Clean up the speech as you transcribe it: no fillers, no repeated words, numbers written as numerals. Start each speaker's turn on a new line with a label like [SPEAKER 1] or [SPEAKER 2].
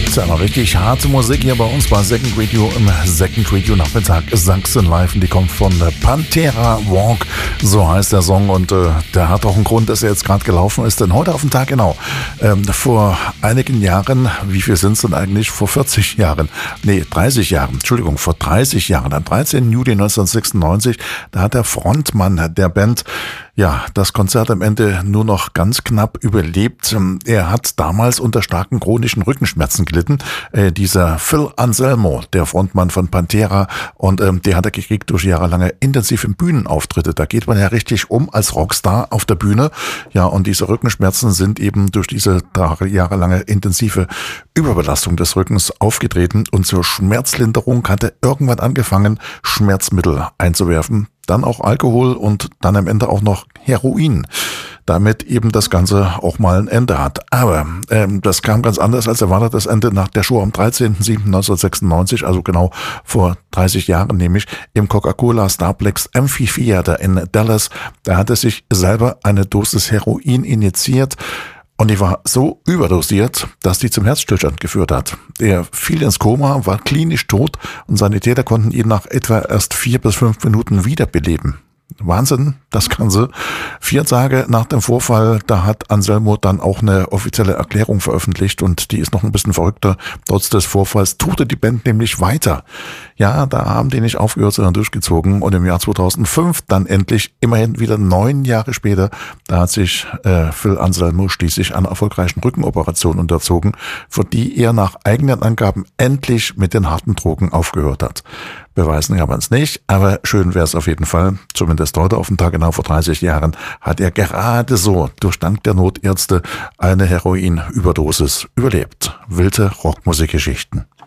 [SPEAKER 1] Tja, noch richtig harte Musik hier bei uns bei Second Radio im Second Radio Nachmittag Sachsen Live. Und die kommt von Pantera Walk, so heißt der Song. Und der hat auch einen Grund, dass er jetzt gerade gelaufen ist. Denn heute auf den Tag genau, vor einigen Jahren, wie viel sind es denn eigentlich? Vor 40 Jahren, nee, 30 Jahren, Entschuldigung, vor 30 Jahren, am 13. Juli 1996, da hat der Frontmann der Band das Konzert am Ende nur noch ganz knapp überlebt. Er hat damals unter starken chronischen Rückenschmerzen gelitten. Dieser Phil Anselmo, der Frontmann von Pantera, und der hat er gekriegt durch jahrelange intensive Bühnenauftritte. Da geht man ja richtig als Rockstar auf der Bühne. Ja, und diese Rückenschmerzen sind eben durch diese jahrelange intensive Überbelastung des Rückens aufgetreten. Und zur Schmerzlinderung hat er irgendwann angefangen, Schmerzmittel einzuwerfen. Dann auch Alkohol und dann am Ende auch noch Heroin, damit eben das Ganze auch mal ein Ende hat. Aber das kam ganz anders als erwartet, das Ende nach der Show am 13.07.1996, also genau vor 30 Jahren nämlich, im Coca-Cola Starplex Amphitheater in Dallas. Da hat er sich selber eine Dosis Heroin injiziert. Und die war so überdosiert, dass die zum Herzstillstand geführt hat. Er fiel ins Koma, war klinisch tot und Sanitäter konnten ihn nach etwa erst 4 bis 5 Minuten wiederbeleben. Wahnsinn, das Ganze. 4 Tage nach dem Vorfall, da hat Anselmo dann auch eine offizielle Erklärung veröffentlicht und die ist noch ein bisschen verrückter. Trotz des Vorfalls tourte die Band nämlich weiter. Ja, da haben die nicht aufgehört, sondern durchgezogen und im Jahr 2005 dann endlich, immerhin wieder 9 Jahre später, da hat sich Phil Anselmo schließlich einer erfolgreichen Rückenoperation unterzogen, für die er nach eigenen Angaben endlich mit den harten Drogen aufgehört hat. Beweisen kann man es nicht, aber schön wäre es auf jeden Fall. Zumindest heute auf den Tag genau vor 30 Jahren hat er gerade so durch Dank der Notärzte eine Heroinüberdosis überlebt. Wilde Rockmusikgeschichten.